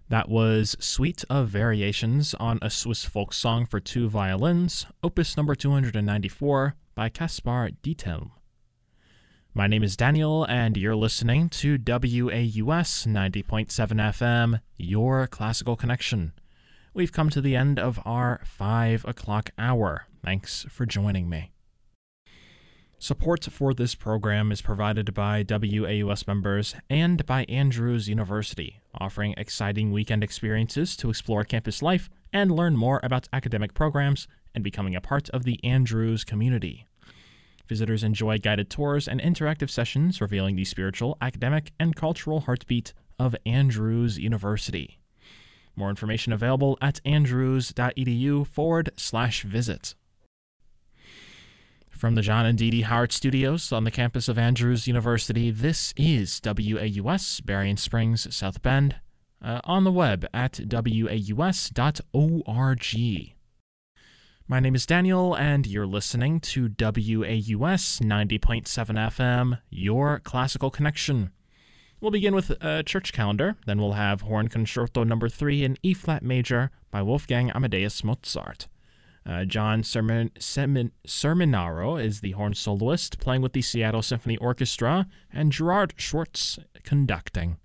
That was Suite of Variations on a Swiss folk song for two violins, opus number 294 by Caspar Diethelm. My name is Daniel, and you're listening to WAUS 90.7 FM, your classical connection. We've come to the end of our 5 o'clock hour. Thanks for joining me. Support for this program is provided by WAUS members and by Andrews University, offering exciting weekend experiences to explore campus life and learn more about academic programs and becoming a part of the Andrews community. Visitors enjoy guided tours and interactive sessions revealing the spiritual, academic, and cultural heartbeat of Andrews University. More information available at andrews.edu/visit. From the John and Dee Dee Howard Studios on the campus of Andrews University, this is WAUS, Berrien Springs, South Bend, on the web at waus.org. My name is Daniel, and you're listening to WAUS 90.7 FM, your classical connection. We'll begin with a church calendar, then we'll have Horn Concerto No. 3 in E-flat major by Wolfgang Amadeus Mozart. John Serminaro is the horn soloist, playing with the Seattle Symphony Orchestra, and Gerard Schwartz conducting.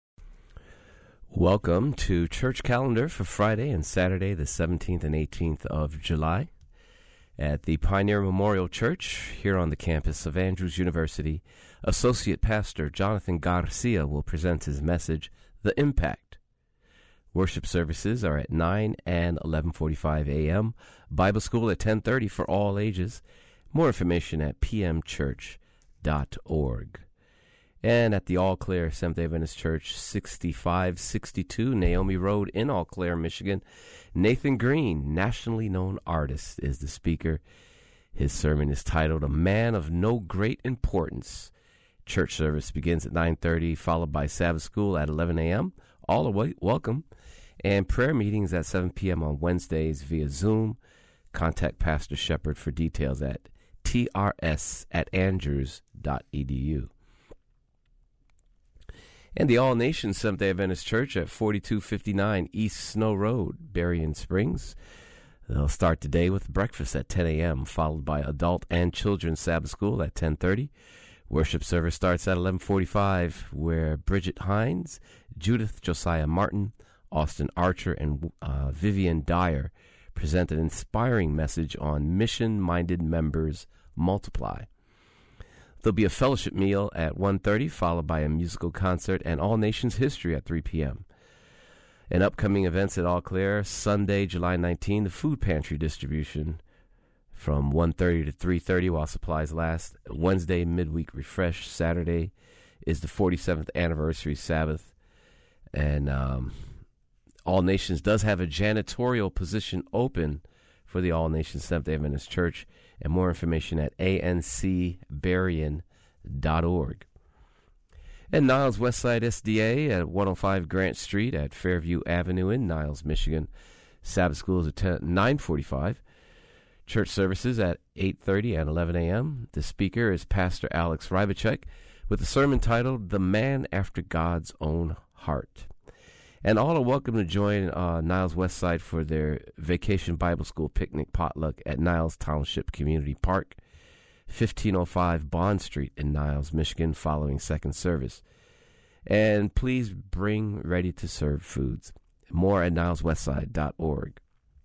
Welcome to Church Calendar for Friday and Saturday, the 17th and 18th of July at the Pioneer Memorial Church here on the campus of Andrews University. Associate Pastor Jonathan Garcia will present his message, The Impact. Worship services are at 9 and 11:45 a.m., Bible school at 10:30 for all ages. More information at pmchurch.org. And at the Eau Claire Seventh-day Adventist Church, 6562 Naomi Road in Eau Claire, Michigan, Nathan Green, nationally known artist, is the speaker. His sermon is titled, A Man of No Great Importance. Church service begins at 9:30, followed by Sabbath school at 11 a.m. All are welcome. And prayer meetings at 7 p.m. on Wednesdays via Zoom. Contact Pastor Shepard for details at trs@andrews.edu. And the All Nations Seventh-day Adventist Church at 4259 East Snow Road, Berrien Springs. They'll start today with breakfast at 10 a.m., followed by adult and children's Sabbath school at 10:30. Worship service starts at 11:45, where Bridget Hines, Judith Josiah Martin, Austin Archer, and Vivian Dyer present an inspiring message on mission-minded members multiply. There'll be a fellowship meal at 1:30, followed by a musical concert and All Nations History at 3 p.m. And upcoming events at Eau Claire, Sunday, July 19, the food pantry distribution from 1:30 to 3:30 while supplies last. Wednesday, midweek refresh. Saturday is the 47th anniversary Sabbath. And All Nations does have a janitorial position open for the All Nations Seventh-day Adventist Church, and more information at ancberrien.org. And Niles Westside SDA at 105 Grant Street at Fairview Avenue in Niles, Michigan. Sabbath school is at 9:45. Church services at 8:30 and 11 a.m. The speaker is Pastor Alex Rybacek with a sermon titled, The Man After God's Own Heart. And all are welcome to join Niles Westside for their Vacation Bible School picnic potluck at Niles Township Community Park, 1505 Bond Street in Niles, Michigan, following second service. And please bring ready-to-serve foods. More at nileswestside.org.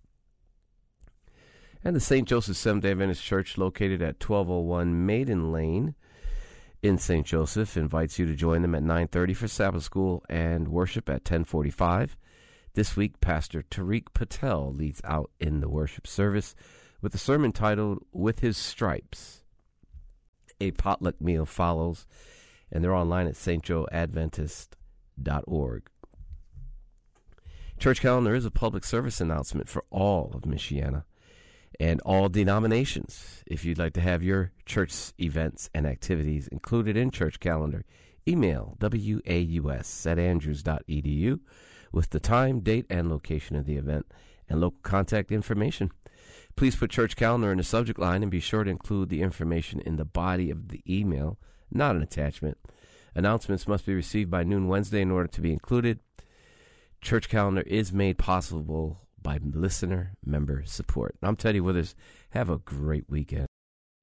And the St. Joseph Seventh-day Adventist Church, located at 1201 Maiden Lane in St. Joseph, invites you to join them at 9:30 for Sabbath school and worship at 10:45. This week, Pastor Tariq Patel leads out in the worship service with a sermon titled, With His Stripes. A potluck meal follows, and they're online at stjoeadventist.org. Church Calendar is a public service announcement for all of Michiana and all denominations. If you'd like to have your church events and activities included in Church Calendar, email waus@andrews.edu with the time, date, and location of the event and local contact information. Please put Church Calendar in the subject line and be sure to include the information in the body of the email, not an attachment. Announcements must be received by noon Wednesday in order to be included. church calendar is made possible by listener member support. I'm Teddy Withers. Have a great weekend.